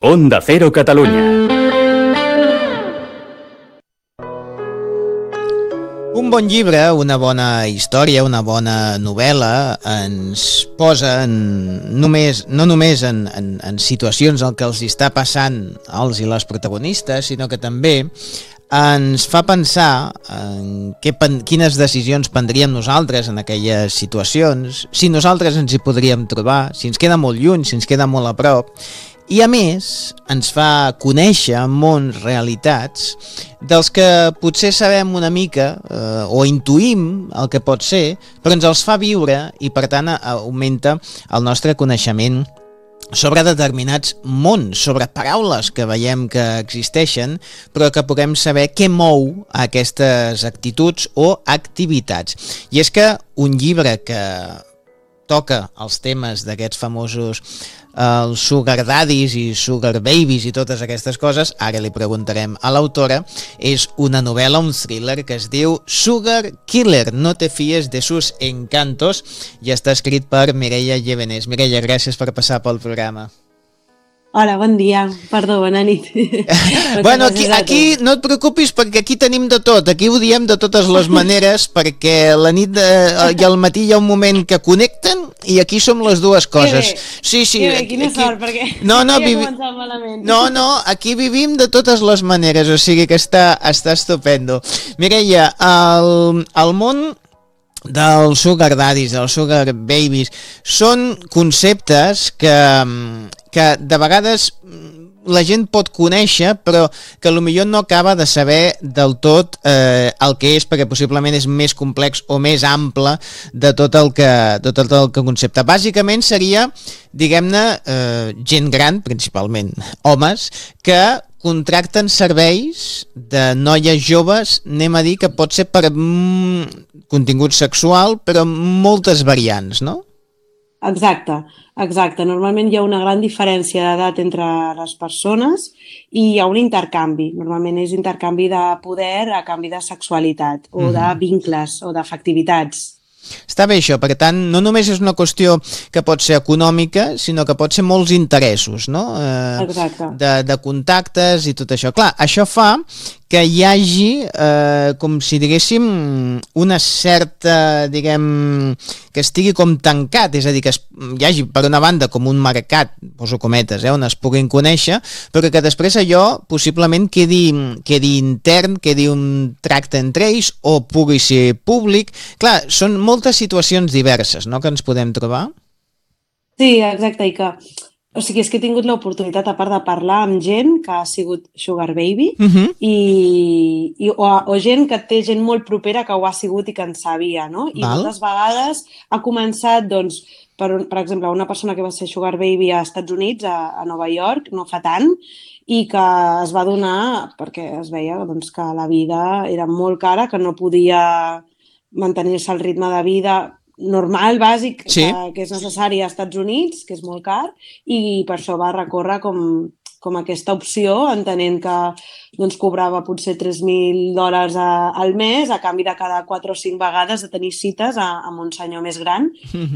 Onda Cero Catalunya. Un bon llibre, una bona història, una bona novel·la ens posa no només en situacions en què els està passant als i les protagonistes, sinó que també ens fa pensar en quines decisions prendríem nosaltres en aquelles situacions, si nosaltres ens hi podríem trobar, si ens queda molt lluny, si ens queda molt a prop. I a més ens fa conèixer mons, realitats dels que potser sabem una mica o intuïm el que pot ser, però ens els fa viure i per tant augmenta el nostre coneixement sobre determinats mons, sobre paraules que veiem que existeixen, però que puguem saber què mou aquestes actituds o activitats. I és que un llibre que toca els temes d'aquests famosos els sugar daddies i sugar babies i totes aquestes coses, ara li preguntarem a l'autora, és una novel·la, un thriller que es diu Sugar Killer, no te fies de sus encantos, i està escrit per Mireia Llevenés. Mireia, gràcies per passar pel programa. Hola, bon dia. Perdó, bona nit. Bueno, aquí no et preocupis perquè aquí tenim de tot. Aquí ho diem de totes les maneres perquè la nit i al matí hi ha un moment que connecten i aquí som les dues coses. Sí, sí. Quina sort, perquè no, aquí vivim de totes les maneres, o sigui que està estupendo. Mireia, el món dels sugar daddies, dels sugar babies, són conceptes que de vegades la gent pot conèixer, però que potser no acaba de saber del tot el que és, perquè possiblement és més complex o més ample de tot el que concepte. Bàsicament seria, diguem-ne, gent gran, principalment homes, que contracten serveis de noies joves, anem a dir que pot ser per contingut sexual, però moltes variants, no? Exacte. Normalment hi ha una gran diferència d'edat entre les persones i hi ha un intercanvi. Normalment és intercanvi de poder a canvi de sexualitat o de vincles o d'afectivitats. Està bé això, per tant, no només és una qüestió que pot ser econòmica, sinó que pot ser molts interessos, no? Exacte. De contactes i tot això. Clar, això fa que hi hagi, com si diguéssim, una certa, diguem, que estigui com tancat, és a dir, que hi hagi, per una banda, com un mercat, poso cometes, on es puguin conèixer, però que després allò possiblement quedi intern, quedi un tracte entre ells, o pugui ser públic. Clar, són moltes situacions diverses, no?, que ens podem trobar. Sí, exacte, i que... O sigui, és que he tingut l'oportunitat, a part de parlar amb gent que ha sigut sugar baby o gent que té gent molt propera que ho ha sigut i que en sabia, no? I moltes vegades ha començat, doncs, per exemple, una persona que va ser sugar baby a Estats Units, a Nova York, no fa tant, i que es va donar, perquè es veia doncs, que la vida era molt cara, que no podia mantenir-se el ritme de vida normal, bàsic, sí, que és necessari als Estats Units, que és molt car, i per això va recórrer com aquesta opció, entenent que doncs, cobrava potser $3.000 al mes a canvi de cada 4 o 5 vegades de tenir cites amb un senyor més gran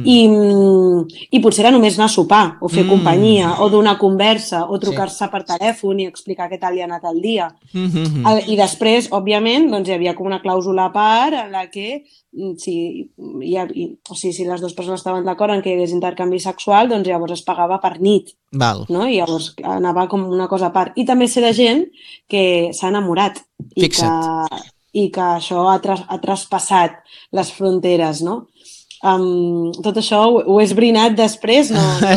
i potser era només anar a sopar o fer companyia o donar conversa o trucar-se per telèfon i explicar què tal li ha anat el dia. I després, òbviament, doncs, hi havia com una clàusula a part en la que si les dues persones estaven d'acord en que hi hagués intercanvi sexual, doncs llavors es pagava per nit. No? I llavors anava com una cosa a part. I també sé de gent que s'ha enamorat i que això ha traspassat les fronteres, no? Tot això ho he esbrinat després,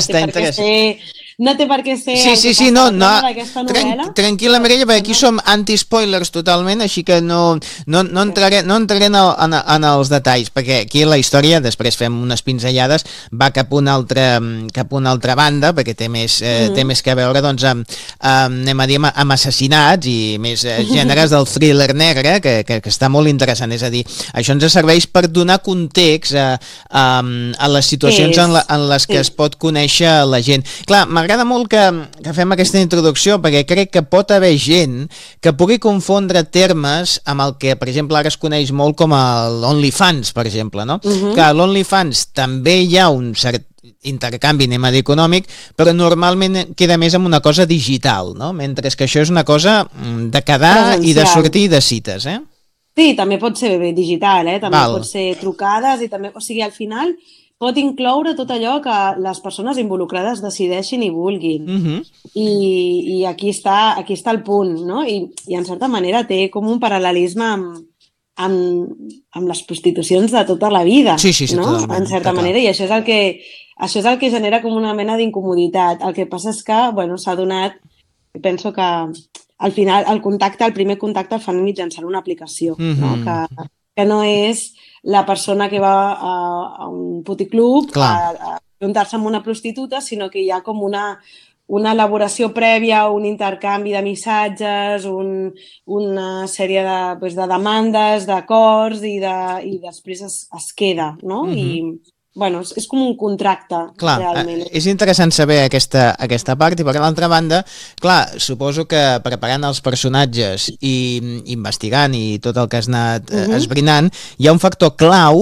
no té per què ser sí, no, tranquil·la, Mireia, perquè aquí som anti-spoilers totalment, així que no entraré en els detalls, perquè aquí la història, després fem unes pinzellades, va cap a una altra banda, perquè té més que veure, doncs, anem a dir, amb assassinats i més gèneres del thriller negre, que està molt interessant, és a dir, això ens serveix per donar context a les situacions en les que es pot conèixer la gent. Clar, m'agrada molt que fem aquesta introducció perquè crec que pot haver gent que pugui confondre termes amb el que, per exemple, ara es coneix molt com l'OnlyFans, per exemple, no? Clar, l'OnlyFans també hi ha un cert intercanvi, anem a dir econòmic, però normalment queda més amb una cosa digital, no? Mentre que això és una cosa de quedar i de sortir de cites, eh? Sí, també pot ser digital, també Val. pot ser trucades i també, o sigui, al final pot incloure tot allò que les persones involucrades decideixin i vulguin. I aquí està el punt, no? I en certa manera té com un paral·lelisme amb les prostitucions de tota la vida, Sí, no? totalment, En certa manera, i això és el que genera com una mena d'incomoditat. El que passa és que, bueno, s'ha donat, penso que al final el primer contacte el fan mitjançant una aplicació, no? Que no és la persona que va a un puticlub a juntar-se amb una prostituta, sinó que hi ha com una elaboració prèvia, un intercanvi de missatges, una sèrie de demandes, d'acords i després es queda, no? I bueno, és com un contracte, realment. És interessant saber aquesta part, i per l'altra banda, clar, suposo que preparant els personatges i investigant i tot el que has anat esbrinant, hi ha un factor clau